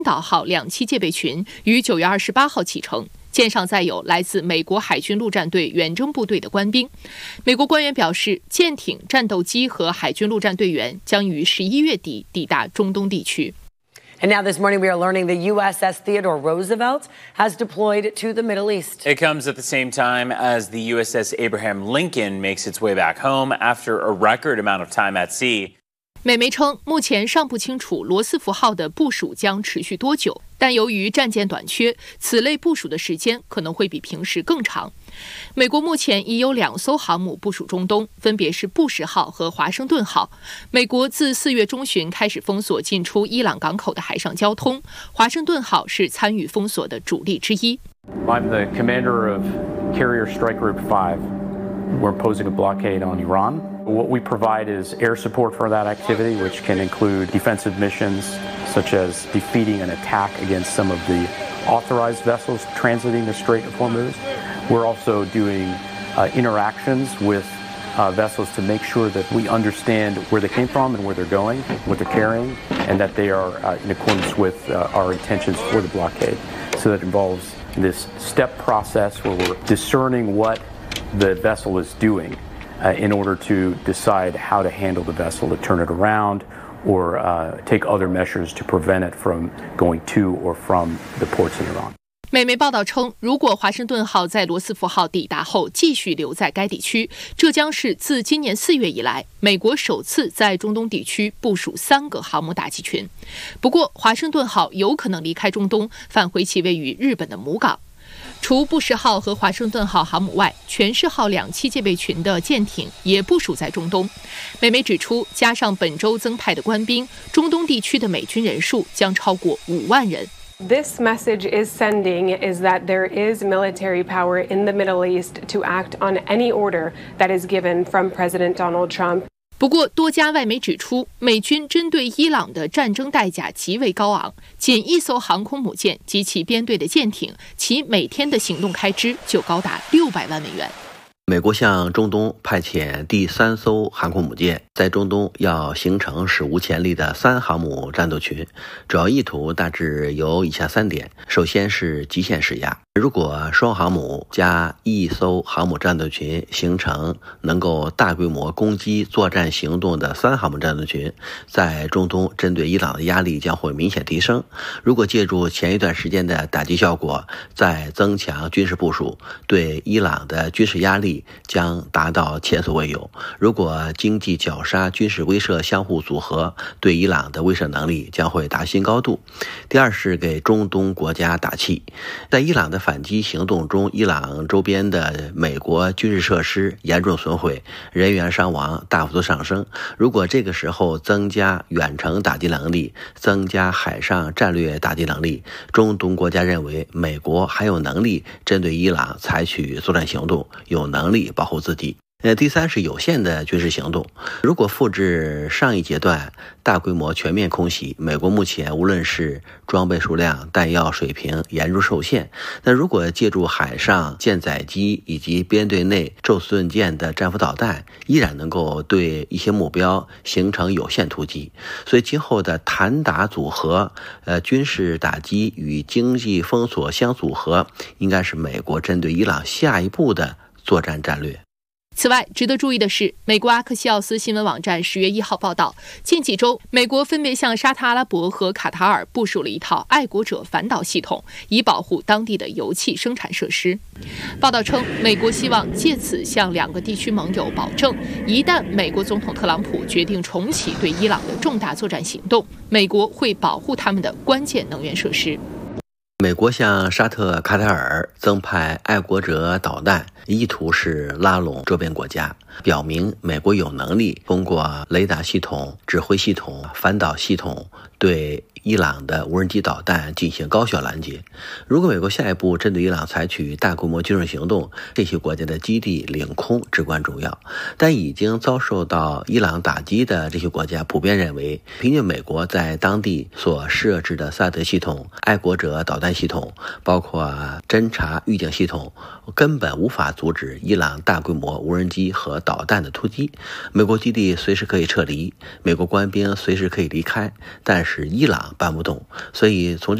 岛号2栖戒备群于9月28号启程，舰上载有来自美国海军陆战队远征部队的官兵。美国官员表示，舰艇、战斗机和海军陆战队员将于11月底抵达中东地区。 And now this morning we are learning the USS Theodore Roosevelt has deployed to the Middle East. It comes at the same time as the USS Abraham Lincoln makes its way back home after a record amount of time at sea. 美媒称，目前尚不清楚罗斯福号的部署将持续多久，但由于战舰短缺，此类部署的时间可能会比平时更长。美国目前已有2艘航母部署中东，分别是布什号和华盛顿号。美国自4月中旬开始封锁进出伊朗港口的海上交通，华盛顿号是参与封锁的主力之一。 I'm the commander of Carrier Strike Group 5. We're imposing a blockade on Iran.What we provide is air support for that activity, which can include defensive missions, such as defeating an attack against some of the authorized vessels transiting the Strait of Hormuz. We're also doing interactions with vessels to make sure that we understand where they came from and where they're going, what they're carrying, and that they are in accordance with our intentions for the blockade. So that involves this step process where we're discerning what the vessel is doing.In order to decide how to handle the vessel, to turn it around, or take other measures to prevent it from going to or from the ports in Iran. 美媒报道称，如果华盛顿号在罗斯福号抵达后继续留在该地区，这将是自今年4月以来，美国首次在中东地区部署3个航母打击群。不过，华盛顿号有可能离开中东，返回其位于日本的母港。除布什号和华盛顿号航母外，权势号2栖戒备群的舰艇也部署在中东。美媒指出，加上本周增派的官兵，中东地区的美军人数将超过5万人。 This message is sending is that there is military power in the Middle East to act on any order that is given from President Donald Trump. 不过，多家外媒指出，美军针对伊朗的战争代价极为高昂，仅1艘航空母舰及其编队的舰艇，其每天的行动开支就高达600万美元。 美国向中东派遣第3艘航空母舰，在中东要形成史无前例的3航母战斗群，主要意图大致有以下3点。首先是极限施压，如果双航母加1艘航母战斗群形成能够大规模攻击作战行动的3航母战斗群，在中东针对伊朗的压力将会明显提升。如果借助前一段时间的打击效果，再增强军事部署，对伊朗的军事压力将达到前所未有。如果经济绞杀、军事威慑相互组合，对伊朗的威慑能力将会达新高度。第二是给中东国家打气，在伊朗的反击行动中，伊朗周边的美国军事设施严重损毁，人员伤亡大幅度上升。如果这个时候增加远程打击能力，增加海上战略打击能力，中东国家认为美国还有能力针对伊朗采取作战行动，有能力保护自己。第三是有限的军事行动。如果复制上一阶段大规模全面空袭，美国目前无论是装备数量、弹药水平严重受限。那如果借助海上舰载机以及编队内宙斯盾舰的战斧导弹，依然能够对一些目标形成有限突击。所以今后的弹打组合，军事打击与经济封锁相组合，应该是美国针对伊朗下一步的作战战略。 此外，值得注意的是，美国阿克西奥斯新闻网站10月1号报道，近几周，美国分别向沙特阿拉伯和卡塔尔部署了一套爱国者反导系统，以保护当地的油气生产设施。报道称，美国希望借此向2个地区盟友保证，一旦美国总统特朗普决定重启对伊朗的重大作战行动，美国会保护他们的关键能源设施。 美国向沙特、卡塔尔增派爱国者导弹，意图是拉拢周边国家，表明美国有能力通过雷达系统、指挥系统、反导系统对伊朗的无人机导弹进行高效拦截。如果美国下一步针对伊朗采取大规模军事行动，这些国家的基地领空至关重要。但已经遭受到伊朗打击的这些国家普遍认为，凭借美国在当地所设置的萨德系统、爱国者导弹系统，包括侦察预警系统，根本无法阻止伊朗大规模无人机和导弹的突击。美国基地随时可以撤离，美国官兵随时可以离开，但是伊朗办不动。所以从